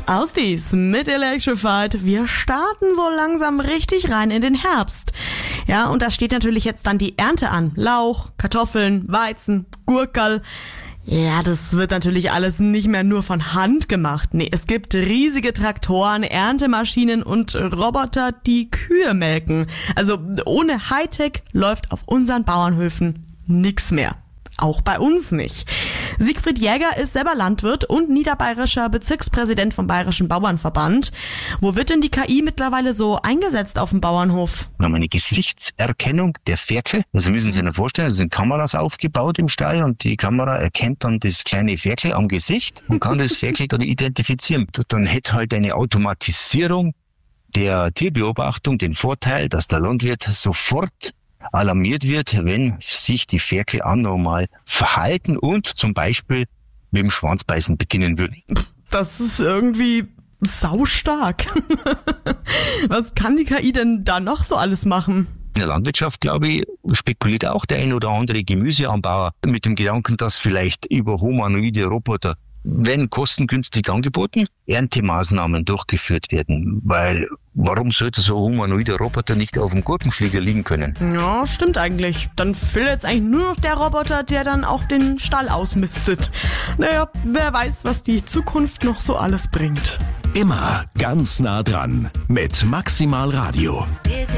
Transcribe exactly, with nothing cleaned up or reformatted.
Ausdies mit Electrified. Wir starten so langsam richtig rein in den Herbst. Ja, und da steht natürlich jetzt dann die Ernte an. Lauch, Kartoffeln, Weizen, Gurkerl. Ja, das wird natürlich alles nicht mehr nur von Hand gemacht. Nee, es gibt riesige Traktoren, Erntemaschinen und Roboter, die Kühe melken. Also ohne Hightech läuft auf unseren Bauernhöfen nix mehr. Auch bei uns nicht. Siegfried Jäger ist selber Landwirt und niederbayerischer Bezirkspräsident vom Bayerischen Bauernverband. Wo wird denn die K I mittlerweile so eingesetzt auf dem Bauernhof? Wir haben eine Gesichtserkennung der Ferkel. Also müssen Sie sich vorstellen, es sind Kameras aufgebaut im Stall und die Kamera erkennt dann das kleine Ferkel am Gesicht und kann das Ferkel dann identifizieren. Dann hätte halt eine Automatisierung der Tierbeobachtung den Vorteil, dass der Landwirt sofort alarmiert wird, wenn sich die Ferkel anormal verhalten und zum Beispiel mit dem Schwanzbeißen beginnen würden. Das ist irgendwie saustark. Was kann die K I denn da noch so alles machen? In der Landwirtschaft, glaube ich, spekuliert auch der ein oder andere Gemüseanbauer mit dem Gedanken, dass vielleicht über humanoide Roboter, wenn kostengünstig angeboten, Erntemaßnahmen durchgeführt werden. Weil warum sollte so ein humanoider Roboter nicht auf dem Gurkenflieger liegen können? Ja, stimmt eigentlich. Dann fehlt jetzt eigentlich nur noch der Roboter, der dann auch den Stall ausmistet. Naja, wer weiß, was die Zukunft noch so alles bringt. Immer ganz nah dran mit Maximal Radio.